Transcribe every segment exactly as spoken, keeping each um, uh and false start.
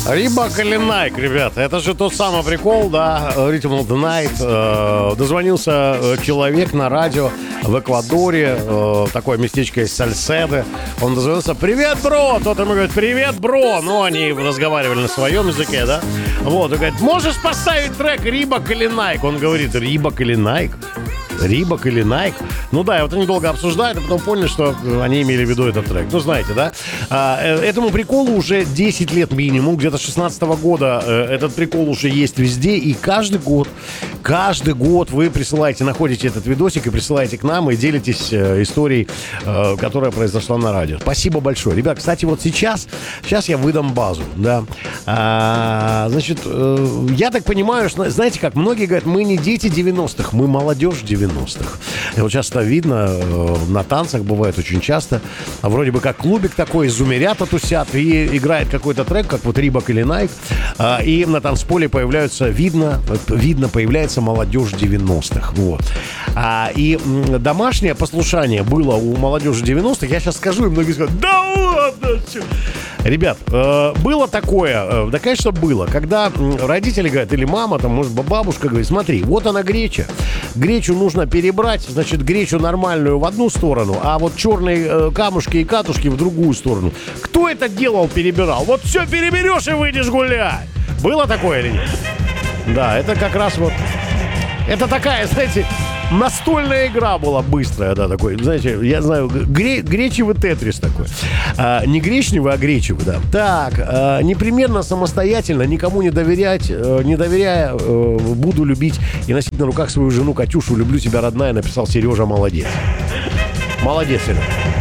Рибак или Найк, ребята, это же тот самый прикол, да, Rhythm of the Night. Э, дозвонился человек на радио в Эквадоре, э, такое местечко из Сальседо. Он дозвонился: «Привет, бро!» Тот ему говорит: «Привет, бро!» Ну, они разговаривали на своем языке, да. Вот, он говорит: «Можешь поставить трек Рибак или Найк?» Он говорит: «Рибак или Найк? Рибак или Найк?» Ну да, и вот они долго обсуждают, а потом поняли, что они имели в виду этот трек. Ну, знаете, да? А, этому приколу уже десять лет минимум, где-то с шестнадцатого года этот прикол уже есть везде, и каждый год, каждый год вы присылаете, находите этот видосик и присылаете к нам и делитесь историей, которая произошла на радио. Спасибо большое. Ребят, кстати, вот сейчас, сейчас я выдам базу, да. А, значит, я так понимаю, что, знаете как, многие говорят: мы не дети девяностых, мы молодежь девяностых. И вот часто видно, э, на танцах бывает очень часто, вроде бы как клубик такой, зумерята тусят, и играет какой-то трек, как вот Рибак или Найк, э, и на танцполе появляются, видно, видно, появляется молодежь девяностых. Вот. А, и м, домашнее послушание было у молодежи девяностых, я сейчас скажу, и многие скажут: да ладно, чё? Ребят, э, было такое, э, да, конечно, было, когда родители говорят, или мама, там, может, бабушка говорит: смотри, вот она греча, гречу нужно перебрать, значит, гречу нормальную в одну сторону, а вот черные э, камушки и катушки в другую сторону. Кто это делал, перебирал? Вот все переберешь и выйдешь гулять. Было такое или нет? Да, это как раз вот, это такая, знаете, настольная игра была быстрая, да, такой, знаете, я знаю, гре- гречевый тетрис такой. А, не гречневый, а гречевый, да. Так, а, непременно самостоятельно, никому не доверять, а, не доверяя, а, буду любить и носить на руках свою жену Катюшу. Люблю тебя, родная, написал Сережа. Молодец. Молодец, Сережа.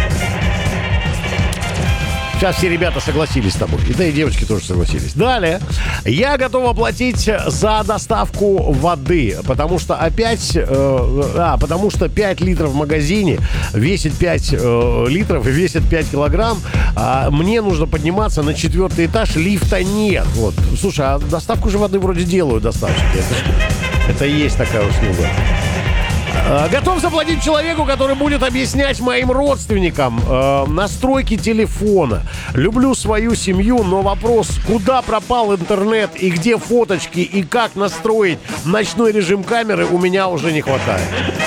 Сейчас все ребята согласились с тобой. И да, и девочки тоже согласились. Далее. Я готов оплатить за доставку воды, потому что опять... Э, а, потому что пять литров в магазине весит пять э, литров и весит пять килограмм. А мне нужно подниматься на четвертый этаж, лифта нет. Вот. Слушай, а доставку же воды вроде делают доставщики. Это, это и есть такая услуга. Готов заплатить человеку, который будет объяснять моим родственникам э, настройки телефона. Люблю свою семью, но вопрос, куда пропал интернет и где фоточки и как настроить ночной режим камеры, у меня уже не хватает.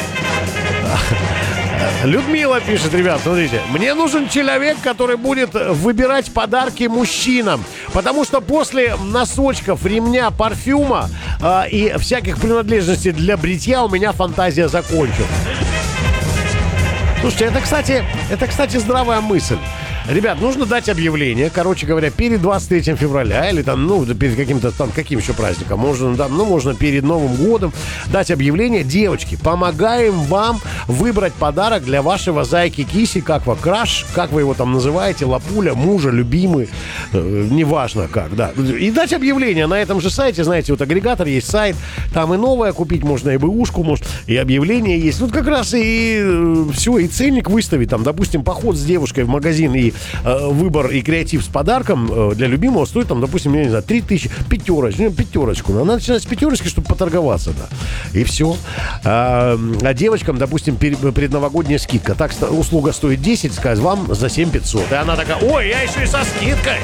Людмила пишет: ребят, смотрите, мне нужен человек, который будет выбирать подарки мужчинам, потому что после носочков, ремня, парфюма э, и всяких принадлежностей для бритья у меня фантазия закончилась. Слушайте, это, кстати, это, кстати, здравая мысль. Ребят, нужно дать объявление, короче говоря, перед двадцать третьим февраля или там, ну, перед каким-то там, каким еще праздником, можно, да, ну, можно перед Новым годом дать объявление: девочки, помогаем вам выбрать подарок для вашего зайки-киси, как вы, краш, как вы его там называете, лапуля, мужа, любимый, э, неважно как, да. И дать объявление на этом же сайте, знаете, вот агрегатор есть, сайт, там и новое купить можно, и бэушку, может, и объявление есть. Вот как раз и э, все, и ценник выставить, там, допустим, поход с девушкой в магазин и выбор и креатив с подарком для любимого стоит, там, допустим, я не знаю, три тысячи, пятерочку, пятерочку. Надо начинать с пятерочки, чтобы поторговаться, да. И все. А, а девочкам, допустим, предновогодняя скидка. Так, услуга стоит десять, скажет, вам за семь пятьсот. И она такая: ой, я еще и со скидкой.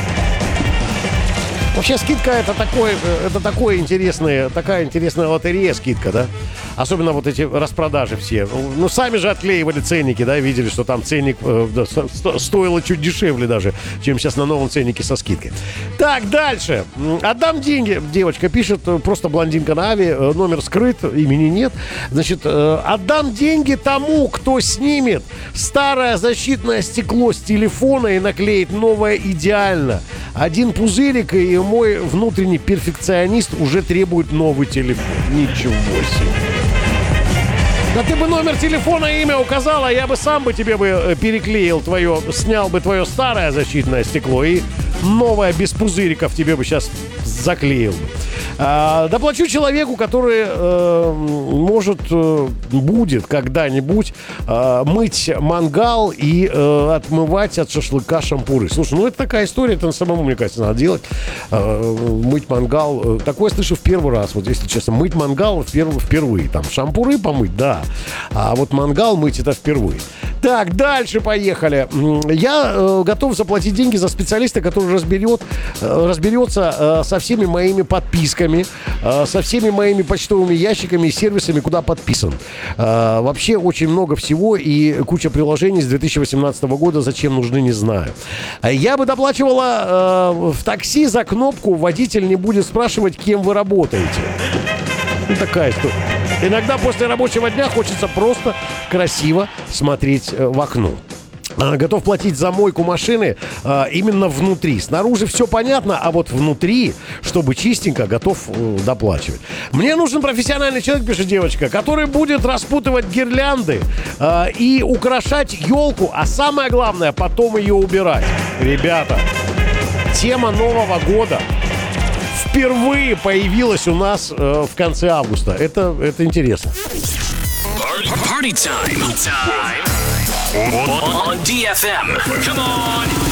Вообще скидка это такое, это такое интересное, такая интересная лотерея, скидка, да? Особенно вот эти распродажи все. Ну, сами же отклеивали ценники, да, видели, что там ценник э, да, сто, стоило чуть дешевле даже, чем сейчас на новом ценнике со скидкой. Так, дальше. Отдам деньги, девочка пишет, просто блондинка на Ави, номер скрыт, имени нет. Значит, э, отдам деньги тому, кто снимет старое защитное стекло с телефона и наклеит новое идеально. Один пузырик, и мой внутренний перфекционист уже требует новый телефон. Ничего себе. Да ты бы номер телефона и имя указала, я бы сам бы тебе бы переклеил твое, снял бы твое старое защитное стекло и новое без пузыриков тебе бы сейчас заклеил. А, доплачу человеку, который э, может, э, будет когда-нибудь э, мыть мангал и э, отмывать от шашлыка шампуры. Слушай, ну это такая история, это самому, мне кажется, надо делать. Э, мыть мангал. Такое слышу в первый раз, вот если честно. Мыть мангал вперв- впервые. Там шампуры помыть, да. А вот мангал мыть это впервые. Так, дальше поехали. Я э, готов заплатить деньги за специалиста, который разберет, э, разберется э, со всеми моими подписками, э, со всеми моими почтовыми ящиками и сервисами, куда подписан. Э, вообще очень много всего и куча приложений с две тысячи восемнадцатого года, зачем нужны, не знаю. Я бы доплачивала э, в такси за кнопку, водитель не будет спрашивать, кем вы работаете. Ну, такая история. Иногда после рабочего дня хочется просто красиво смотреть э, в окно. А, готов платить за мойку машины а, именно внутри. Снаружи все понятно, а вот внутри, чтобы чистенько, готов э, доплачивать. Мне нужен профессиональный человек, пишет девочка, который будет распутывать гирлянды а, и украшать елку, а самое главное, потом ее убирать. Ребята, тема Нового года впервые появилась у нас э, в конце августа. Это, это интересно. Party time. Time. On ди эф эм. Come on.